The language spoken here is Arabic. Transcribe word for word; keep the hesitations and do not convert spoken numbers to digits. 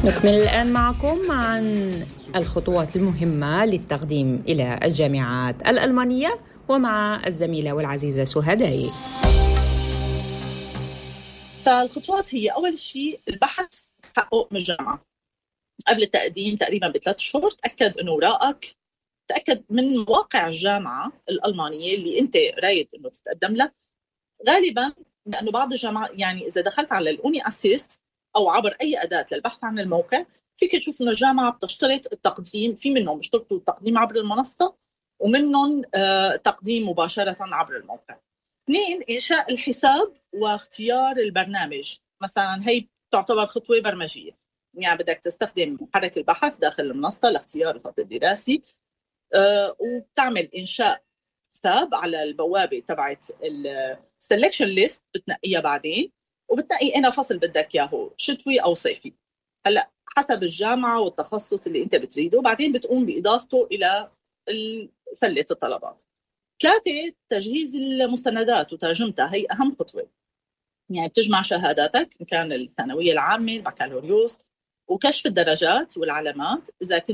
نكمل الآن معكم عن الخطوات المهمة للتقديم إلى الجامعات الألمانية ومع الزميلة والعزيزة سهى. فالخطوات هي أول شيء البحث تحقق من الجامعة قبل التقديم تقريبا بثلاث شهور. تأكد أنه وراءك، تأكد من مواقع الجامعة الألمانية اللي أنت رايد أنه تتقدم لها. غالبا لأنه بعض الجامعات يعني إذا دخلت على الأوني أسيست أو عبر أي أداة للبحث عن الموقع فيك تشوف أن الجامعة بتشترط التقديم، في منهم بيشترطوا التقديم عبر المنصة ومنهم آه تقديم مباشرة عبر الموقع. اثنين، إنشاء الحساب واختيار البرنامج. مثلا هي تعتبر خطوة برمجية، يعني بدك تستخدم محرك البحث داخل المنصة لاختيار الخط الدراسي، آه وبتعمل إنشاء حساب على البوابة تبعت السلكشن ليست، بتنقيها بعدين وبتنقي أنا فصل بدك إياه، شتوي أو صيفي، هلا حسب الجامعة والتخصص اللي أنت بتريده. بعدين بتقوم بإضافته إلى سلة الطلبات. ثلاثة، تجهيز المستندات وترجمتها، هي أهم خطوة. يعني بتجمع شهاداتك إن كان الثانوية العامة، البكالوريوس، وكشف الدرجات والعلامات إذا كنت